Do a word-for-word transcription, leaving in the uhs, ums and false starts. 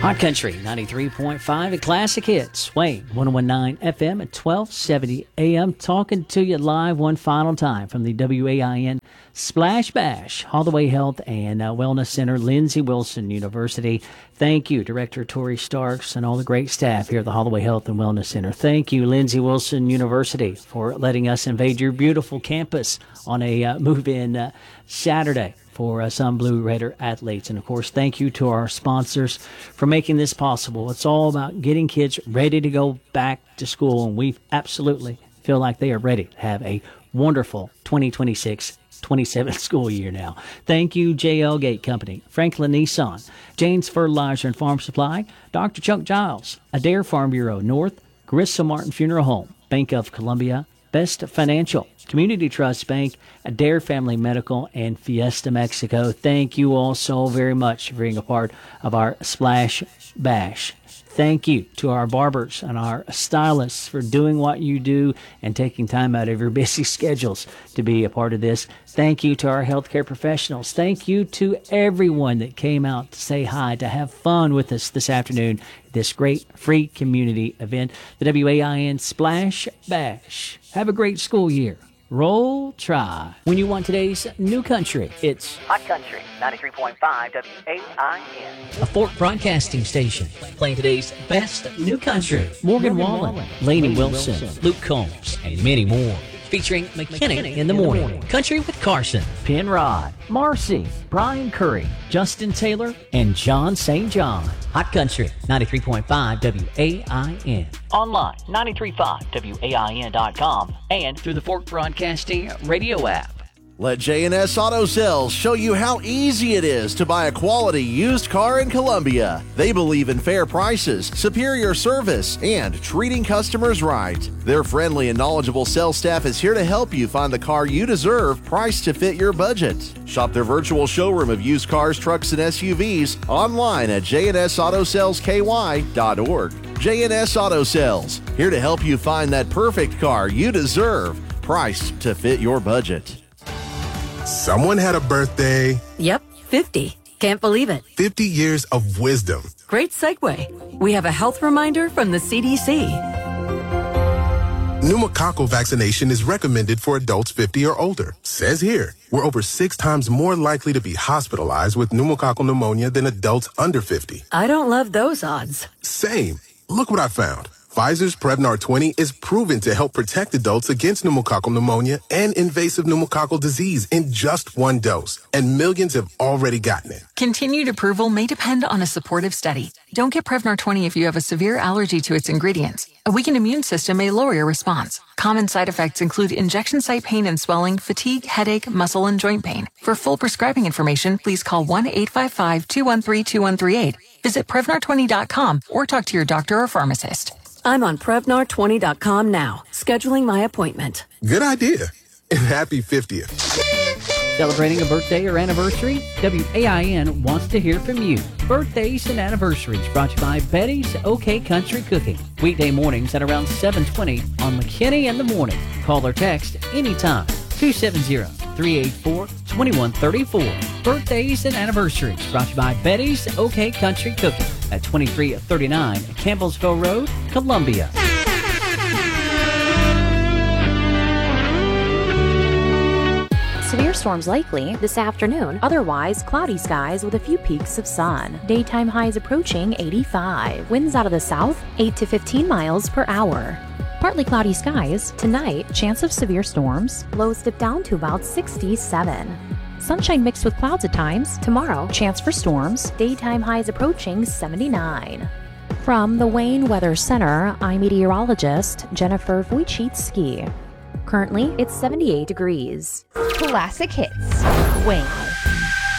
Hot Country ninety-three point five at Classic Hits, Wayne ten nineteen F M at twelve seventy A M. Talking to you live one final time from the W A I N Splash Bash, Holloway Health and uh, Wellness Center, Lindsey Wilson University. Thank you, Director Tori Starks and all the great staff here at the Holloway Health and Wellness Center. Thank you, Lindsey Wilson University, for letting us invade your beautiful campus on a uh, move-in uh, Saturday for uh, some Blue Raider athletes. And, of course, thank you to our sponsors for making this possible. It's all about getting kids ready to go back to school, and we absolutely feel like they are ready to have a wonderful twenty twenty-six twenty-seven school year now. Thank you, J L Gate Company, Franklin Nissan, Jane's Fertilizer and Farm Supply, Doctor Chuck Giles, Adair Farm Bureau North, Carissa Martin Funeral Home, Bank of Columbia, Best Financial, Community Trust Bank, Adair Family Medical, and Fiesta Mexico. Thank you all so very much for being a part of our Splash Bash. Thank you to our barbers and our stylists for doing what you do and taking time out of your busy schedules to be a part of this. Thank you to our healthcare professionals. Thank you to everyone that came out to say hi, to have fun with us this afternoon at this great free community event, the W A I N Splash Bash. Have a great school year. Roll Try. When you want today's new country, it's Hot Country ninety-three point five W A I N. a Fort Broadcasting station playing today's best new country. Morgan, Morgan Wallen, Wallen, Lainey Wilson, Wilson, Luke Combs, and many more. Featuring McKinney in, in the morning. morning, Country with Carson, Penrod, Marcy, Brian Curry, Justin Taylor, and John Saint John. Hot Country ninety-three point five W A I N. Online, nine three five W A I N dot com and through the Fort Broadcasting radio app. Let J and S Auto Sales show you how easy it is to buy a quality used car in Columbia. They believe in fair prices, superior service, and treating customers right. Their friendly and knowledgeable sales staff is here to help you find the car you deserve, priced to fit your budget. Shop their virtual showroom of used cars, trucks, and S U Vs online at J and S Auto Sales K Y dot org. J and S Auto Sales, here to help you find that perfect car you deserve, priced to fit your budget. Someone had a birthday. Yep, fifty. Can't believe it. fifty years of wisdom. Great segue. We have a health reminder from the C D C. Pneumococcal vaccination is recommended for adults fifty or older. Says here, we're over six times more likely to be hospitalized with pneumococcal pneumonia than adults under fifty. I don't love those odds. Same. Look what I found. Pfizer's Prevnar twenty is proven to help protect adults against pneumococcal pneumonia and invasive pneumococcal disease in just one dose, and millions have already gotten it. Continued approval may depend on a supportive study. Don't get Prevnar twenty if you have a severe allergy to its ingredients. A weakened immune system may lower your response. Common side effects include injection site pain and swelling, fatigue, headache, muscle, and joint pain. For full prescribing information, please call one eight five five, two one three, two one three eight. Visit Prevnar twenty dot com or talk to your doctor or pharmacist. I'm on Prevnar twenty dot com now, scheduling my appointment. Good idea. And happy fiftieth. Celebrating a birthday or anniversary? W A I N wants to hear from you. Birthdays and anniversaries brought to you by Betty's OK Country Cooking. Weekday mornings at around seven twenty on McKinney in the Morning. Call or text anytime. two seven zero, three eight four, two one three four. Birthdays and anniversaries brought to you by Betty's OK Country Cooking at twenty-three thirty-nine Campbellsville Road, Columbia. Severe storms likely this afternoon, otherwise cloudy skies with a few peaks of sun. Daytime highs approaching eighty-five. Winds out of the south, eight to fifteen miles per hour. Partly cloudy skies. Tonight, chance of severe storms. Lows dip down to about sixty-seven. Sunshine mixed with clouds at times. Tomorrow, chance for storms. Daytime highs approaching seventy-nine. From the Wayne Weather Center, I'm meteorologist Jennifer Wojcicki. Currently, it's seventy-eight degrees. Classic Hits. Wayne.